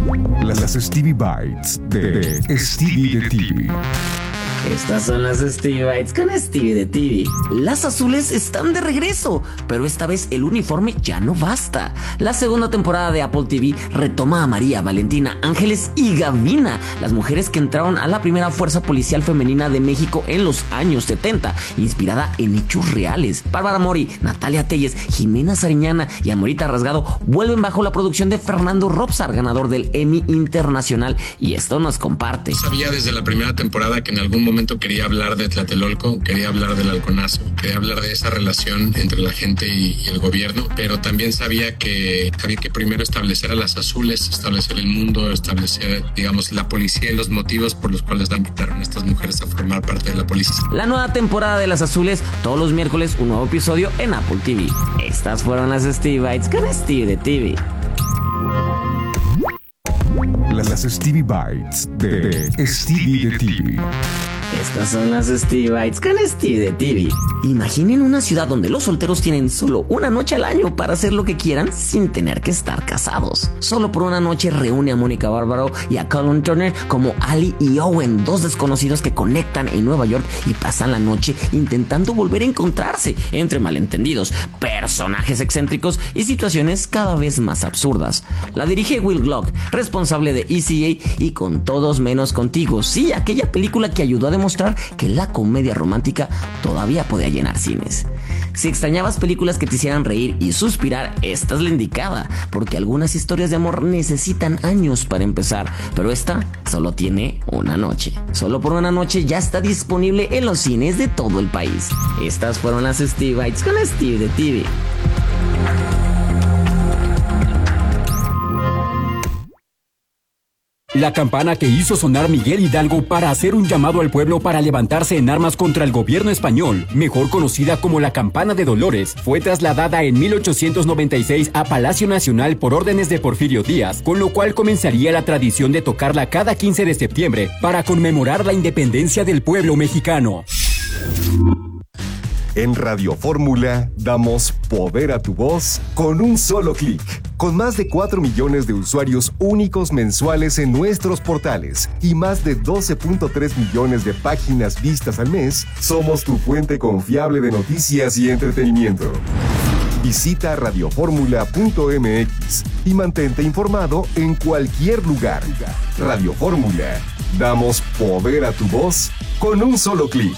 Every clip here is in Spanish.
Las Stevie Bites de Stevie de TV. Estas son las Stevie Bites con Stevie de TV. Las azules están de regreso, pero esta vez el uniforme ya no basta. La segunda temporada de Apple TV retoma a María, Valentina, Ángeles y Gavina, las mujeres que entraron a la primera fuerza policial femenina de México en los años 70, inspirada en hechos reales. Bárbara Mori, Natalia Telles, Jimena Sariñana y Amorita Rasgado vuelven bajo la producción de Fernando Robsar, ganador del Emmy Internacional, y esto nos comparte. Sabía desde la primera temporada que en algún momento quería hablar de Tlatelolco, quería hablar del halconazo, quería hablar de esa relación entre la gente y el gobierno, pero también sabía que primero establecer a las azules, establecer el mundo, establecer, digamos, la policía y los motivos por los cuales invitaron a estas mujeres a formar parte de la policía. La nueva temporada de Las Azules, todos los miércoles un nuevo episodio en Apple TV. Estas fueron las Stevie Bites con Stevie de TV. Las Stevie Bites de Stevie de TV. Estas son las Stevie Bites con Stevie de TV. Imaginen una ciudad donde los solteros tienen solo una noche al año para hacer lo que quieran sin tener que estar casados. Solo por una noche reúne a Mónica Bárbaro y a Colin Turner como Ali y Owen, dos desconocidos que conectan en Nueva York y pasan la noche intentando volver a encontrarse entre malentendidos, personajes excéntricos y situaciones cada vez más absurdas. La dirige Will Glock, responsable de ECA y Con Todos Menos Contigo. Sí, aquella película que ayudó a demostrar que la comedia romántica todavía podía llenar cines. Si extrañabas películas que te hicieran reír y suspirar, esta es la indicada, porque algunas historias de amor necesitan años para empezar, pero esta solo tiene una noche. Solo por una noche ya está disponible en los cines de todo el país. Estas fueron las Stevie Bites con Stevie de TV. La campana que hizo sonar Miguel Hidalgo para hacer un llamado al pueblo para levantarse en armas contra el gobierno español, mejor conocida como la Campana de Dolores, fue trasladada en 1896 a Palacio Nacional por órdenes de Porfirio Díaz, con lo cual comenzaría la tradición de tocarla cada 15 de septiembre para conmemorar la independencia del pueblo mexicano. En Radio Fórmula damos poder a tu voz con un solo clic. Con más de 4 millones de usuarios únicos mensuales en nuestros portales y más de 12.3 millones de páginas vistas al mes, somos tu fuente confiable de noticias y entretenimiento. Visita radioformula.mx y mantente informado en cualquier lugar. Radio Fórmula. Damos poder a tu voz con un solo clic.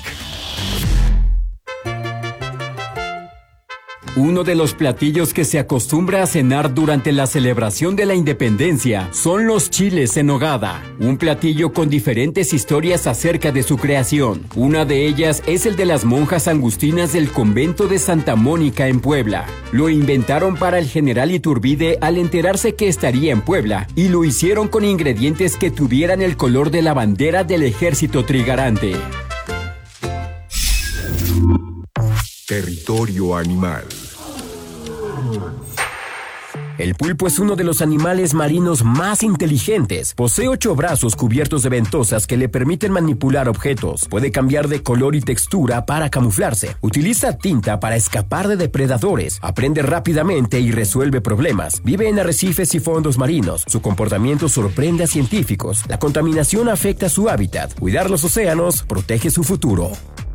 Uno de los platillos que se acostumbra a cenar durante la celebración de la independencia son los chiles en nogada, un platillo con diferentes historias acerca de su creación. Una de ellas es el de las monjas agustinas del convento de Santa Mónica en Puebla. Lo inventaron para el general Iturbide al enterarse que estaría en Puebla y lo hicieron con ingredientes que tuvieran el color de la bandera del ejército trigarante. Territorio animal. El pulpo es uno de los animales marinos más inteligentes. Posee 8 brazos cubiertos de ventosas que le permiten manipular objetos. Puede cambiar de color y textura para camuflarse. Utiliza tinta para escapar de depredadores. Aprende rápidamente y resuelve problemas. Vive en arrecifes y fondos marinos. Su comportamiento sorprende a científicos. La contaminación afecta su hábitat. Cuidar los océanos protege su futuro.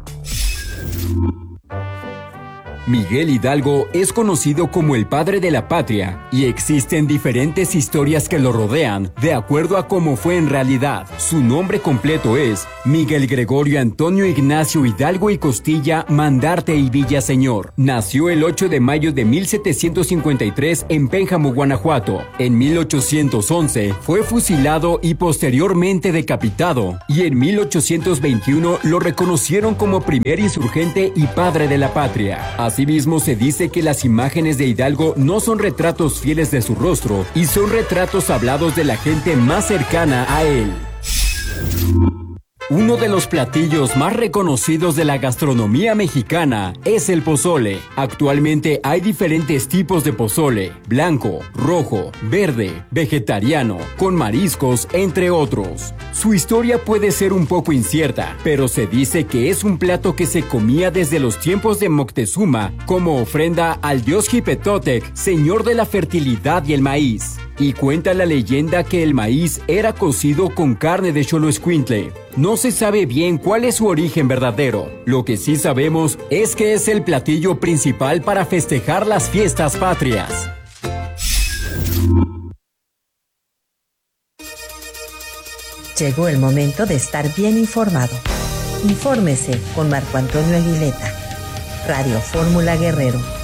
Miguel Hidalgo es conocido como el padre de la patria y existen diferentes historias que lo rodean de acuerdo a cómo fue en realidad. Su nombre completo es Miguel Gregorio Antonio Ignacio Hidalgo y Costilla Mandarte y Villaseñor. Nació el 8 de mayo de 1753 en Pénjamo, Guanajuato. En 1811 fue fusilado y posteriormente decapitado, y en 1821 lo reconocieron como primer insurgente y padre de la patria. Asimismo, se dice que las imágenes de Hidalgo no son retratos fieles de su rostro y son retratos hablados de la gente más cercana a él. Uno de los platillos más reconocidos de la gastronomía mexicana es el pozole. Actualmente hay diferentes tipos de pozole: blanco, rojo, verde, vegetariano, con mariscos, entre otros. Su historia puede ser un poco incierta, pero se dice que es un plato que se comía desde los tiempos de Moctezuma como ofrenda al dios Jipetotec, señor de la fertilidad y el maíz. y cuenta la leyenda que el maíz era cocido con carne de xoloescuintle. No se sabe bien cuál es su origen verdadero. Lo que sí sabemos es que es el platillo principal para festejar las fiestas patrias. Llegó el momento de estar bien informado. Infórmese con Marco Antonio Aguileta. Radio Fórmula Guerrero.